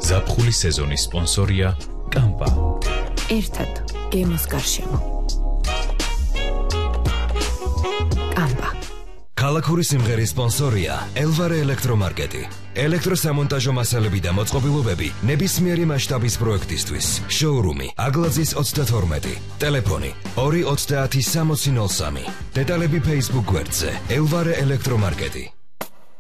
ზაფხულის სეზონის სპონსორია კამპა. ერთად გემოს გარშემო. კამპა. ქალაქური სიმღერის სპონსორია ელვარე ელექტრომარკეტი. ელექტროსამონტაჟო მასალები და მოწყობილობები ნებისმიერი მასშტაბის პროექტისთვის. შოურუმი აგლაძის 32. ტელეფონი 230 6003. დეტალები Facebook გვერდზე ელვარე ელექტრომარკეტი.